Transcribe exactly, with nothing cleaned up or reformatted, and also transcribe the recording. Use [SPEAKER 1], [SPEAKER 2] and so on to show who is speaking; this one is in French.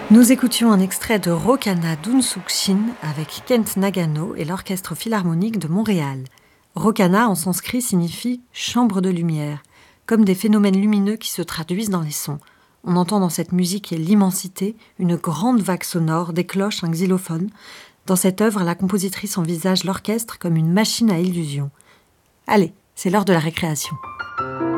[SPEAKER 1] Nous écoutions un extrait de Rokana d'Unsuk-shin avec Kent Nagano et l'Orchestre Philharmonique de Montréal. Rokana en sanskrit signifie « chambre de lumière », comme des phénomènes lumineux qui se traduisent dans les sons. On entend dans cette musique et l'immensité une grande vague sonore, des cloches, un xylophone. Dans cette œuvre, la compositrice envisage l'orchestre comme une machine à illusions. Allez, c'est l'heure de la récréation.